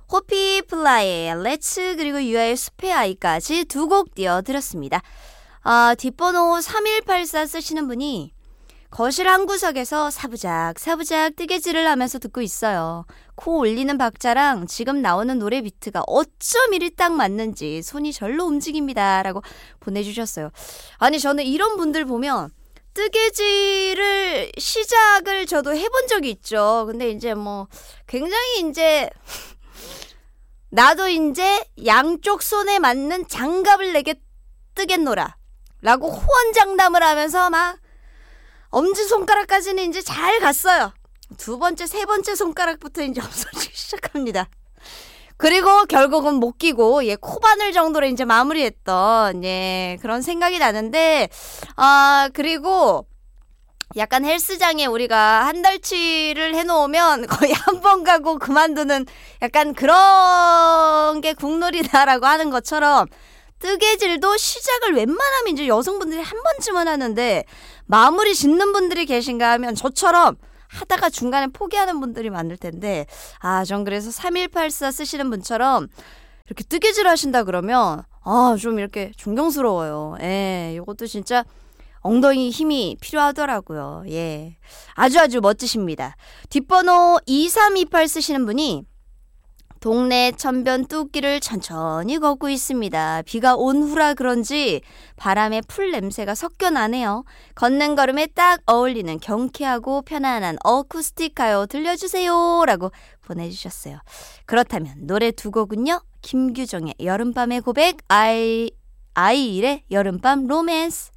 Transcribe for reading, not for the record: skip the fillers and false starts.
호피플라이의 렛츠 그리고 유아의 숲의 아이까지 두 곡 띄워드렸습니다. 뒷번호 3184 쓰시는 분이 거실 한 구석에서 사부작 뜨개질을 하면서 듣고 있어요. 코 올리는 박자랑 지금 나오는 노래 비트가 어쩜 이리 딱 맞는지 손이 절로 움직입니다. 라고 보내주셨어요. 아니 저는 이런 분들 보면 뜨개질을 시작을 저도 해본 적이 있죠. 근데 이제 뭐 굉장히 이제 나도 이제 양쪽 손에 맞는 장갑을 내게 뜨겠노라 라고 호언장담을 하면서 막 엄지손가락까지는 이제 잘 갔어요. 두 번째, 세 번째 손가락부터 이제 없어지기 시작합니다. 그리고 결국은 못 끼고 코바늘 정도로 이제 마무리했던 그런 생각이 나는데 그리고 약간 헬스장에 우리가 한 달치를 해놓으면 거의 한 번 가고 그만두는 약간 그런 게 국룰이다라고 하는 것처럼 뜨개질도 시작을 웬만하면 이제 여성분들이 한 번쯤은 하는데 마무리 짓는 분들이 계신가 하면 저처럼 하다가 중간에 포기하는 분들이 많을 텐데 전 그래서 3184 쓰시는 분처럼 이렇게 뜨개질 하신다 그러면 좀 이렇게 존경스러워요. 이것도 진짜 엉덩이 힘이 필요하더라고요. 아주 멋지십니다. 뒷번호 2328 쓰시는 분이 동네 천변 뚝길을 천천히 걷고 있습니다. 비가 온 후라 그런지 바람에 풀 냄새가 섞여 나네요. 걷는 걸음에 딱 어울리는 경쾌하고 편안한 어쿠스틱 가요 들려주세요 라고 보내주셨어요. 그렇다면 노래 두 곡은요. 김규정의 여름밤의 고백, 아이일의 여름밤 로맨스.